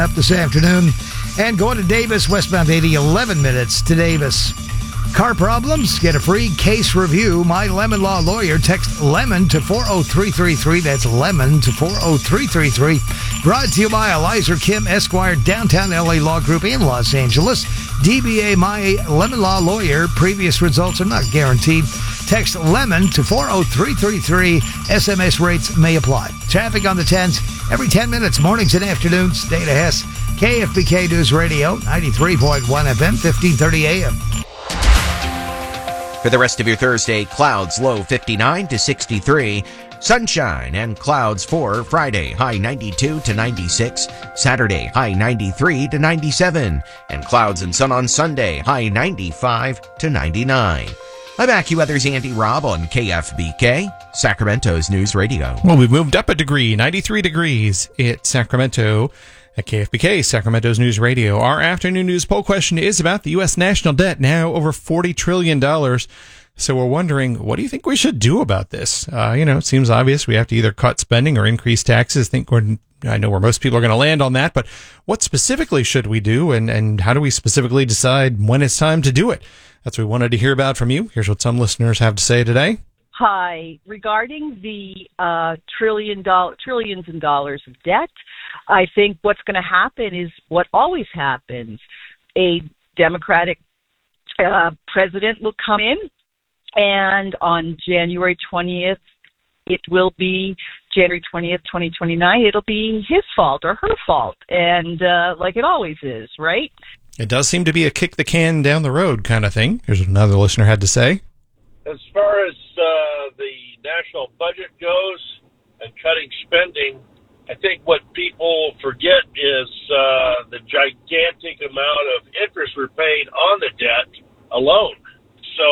Up this afternoon. And going to Davis, westbound 80, 11 minutes to Davis. Car problems? Get a free case review. My Lemon Law Lawyer. Text LEMON to 40333. That's LEMON to 40333. Brought to you by Eliza Kim Esquire, Downtown LA Law Group in Los Angeles. DBA My Lemon Law Lawyer. Previous results are not guaranteed. Text LEMON to 40333. SMS rates may apply. Traffic on the 10s every 10 minutes, mornings and afternoons. Dana Hess, KFBK News Radio, 93.1 FM, 1530 AM. For the rest of your Thursday, clouds low 59 to 63. Sunshine and clouds for Friday, high 92 to 96. Saturday, high 93 to 97. And clouds and sun on Sunday, high 95 to 99. I'm AccuWeather's Andy Robb on KFBK, Sacramento's News Radio. Well, we've moved up a degree, 93 degrees at Sacramento at KFBK, Sacramento's News Radio. Our afternoon news poll question is about the U.S. national debt, now over $40 trillion. So we're wondering, what do you think we should do about this? It seems obvious. We have to either cut spending or increase taxes. I know where most people are going to land on that, but what specifically should we do, and how do we specifically decide when it's time to do it? That's what we wanted to hear about from you. Here's what some listeners have to say today. Hi. Regarding the trillions and dollars of debt, I think what's going to happen is what always happens. A Democratic president will come in, and on January 20th, it will be January 20th, 2029, it'll be his fault or her fault, and like it always is, right? It does seem to be a kick the can down the road kind of thing. Here's what another listener had to say. As far as the national budget goes and cutting spending, I think what people forget is the gigantic amount of interest we're paying on the debt alone. So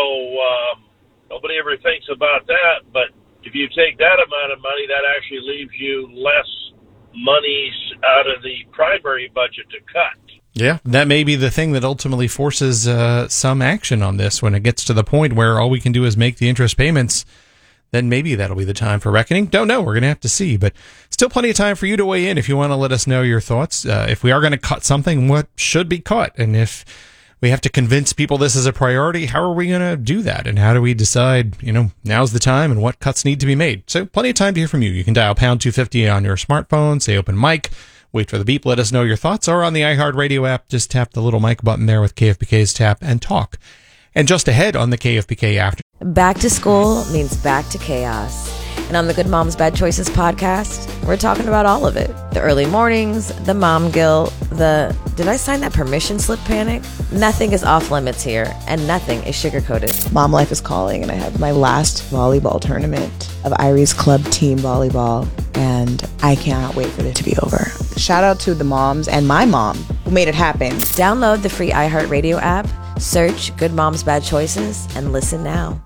nobody ever thinks about that, but if you take that amount of money, that actually leaves you less monies out of the primary budget to cut. Yeah, that may be the thing that ultimately forces some action on this. When it gets to the point where all we can do is make the interest payments, then maybe that'll be the time for reckoning. Don't know. We're going to have to see. But still plenty of time for you to weigh in if you want to let us know your thoughts. If we are going to cut something, what should be cut? And if we have to convince people this is a priority, how are we going to do that? And how do we decide, now's the time and what cuts need to be made? So plenty of time to hear from you. You can dial pound 250 on your smartphone, say open mic. Wait for the beep, let us know your thoughts, or on the iHeartRadio app, just tap the little mic button there with KFBK's Tap and Talk. And just ahead on the KFBK After. Back to school means back to chaos. And on the Good Moms Bad Choices podcast, we're talking about all of it. The early mornings, the mom guilt, did I sign that permission slip panic? Nothing is off limits here, and nothing is sugar-coated. Mom life is calling, and I have my last volleyball tournament of Irie's club team volleyball, and I cannot wait for it to be over. Shout out to the moms and my mom who made it happen. Download the free iHeartRadio app, search Good Moms Bad Choices, and listen now.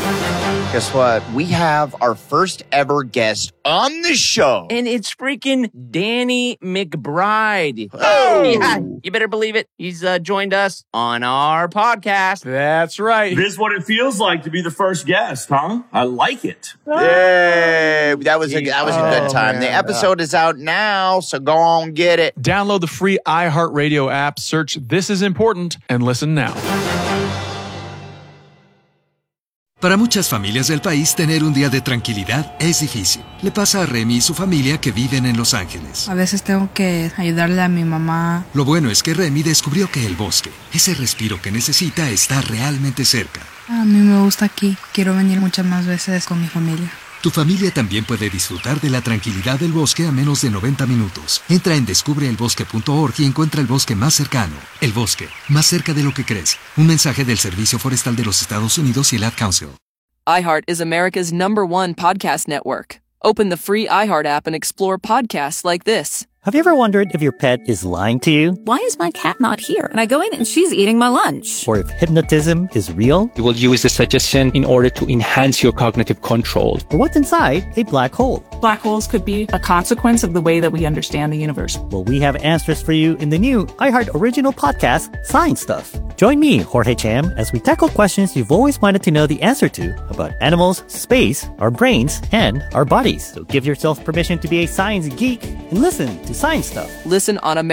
Guess what? We have our first ever guest on the show. And it's freaking Danny McBride. Oh! Yeah, you better believe it. He's joined us on our podcast. That's right. This is what it feels like to be the first guest, huh? I like it. Yay! That was a good time. Man. The episode is out now, so go on get it. Download the free iHeartRadio app, search This Is Important, and listen now. Para muchas familias del país, tener un día de tranquilidad es difícil. Le pasa a Remy y su familia que viven en Los Ángeles. A veces tengo que ayudarle a mi mamá. Lo bueno es que Remy descubrió que el bosque, ese respiro que necesita, está realmente cerca. A mí me gusta aquí. Quiero venir muchas más veces con mi familia. Tu familia también puede disfrutar de la tranquilidad del bosque a menos de 90 minutos. Entra en descubreelbosque.org y encuentra el bosque más cercano. El bosque, más cerca de lo que crees. Un mensaje del Servicio Forestal de los Estados Unidos y el Ad Council. iHeart is America's #1 podcast network. Open the free iHeart app and explore podcasts like this. Have you ever wondered if your pet is lying to you? Why is my cat not here? And I go in and she's eating my lunch. Or if hypnotism is real? You will use the suggestion in order to enhance your cognitive control. Or what's inside a black hole? Black holes could be a consequence of the way that we understand the universe. Well, we have answers for you in the new iHeart original podcast, Science Stuff. Join me, Jorge Cham, as we tackle questions you've always wanted to know the answer to about animals, space, our brains, and our bodies. So give yourself permission to be a science geek and listen to Science Stuff. Listen on